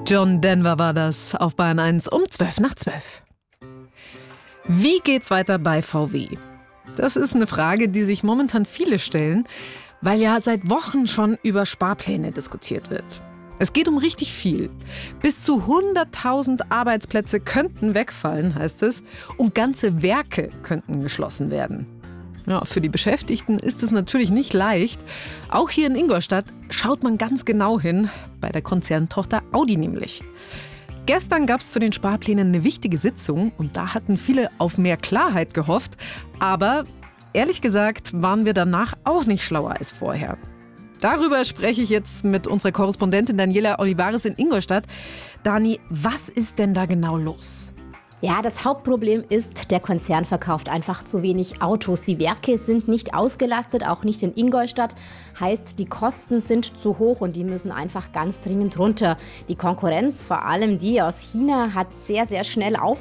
John Denver war das auf Bayern 1 um 12 nach 12. Wie geht's weiter bei VW? Das ist eine Frage, die sich momentan viele stellen, weil ja seit Wochen schon über Sparpläne diskutiert wird. Es geht um richtig viel. Bis zu 100.000 Arbeitsplätze könnten wegfallen, heißt es, und ganze Werke könnten geschlossen werden. Ja, für die Beschäftigten ist es natürlich nicht leicht. Auch hier in Ingolstadt schaut man ganz genau hin, bei der Konzerntochter Audi nämlich. Gestern gab es zu den Sparplänen eine wichtige Sitzung und da hatten viele auf mehr Klarheit gehofft. Aber ehrlich gesagt waren wir danach auch nicht schlauer als vorher. Darüber spreche ich jetzt mit unserer Korrespondentin Daniela Olivares in Ingolstadt. Dani, was ist denn da genau los? Ja, das Hauptproblem ist, der Konzern verkauft einfach zu wenig Autos. Die Werke sind nicht ausgelastet, auch nicht in Ingolstadt. Heißt, die Kosten sind zu hoch und die müssen einfach ganz dringend runter. Die Konkurrenz, vor allem die aus China, hat sehr, sehr schnell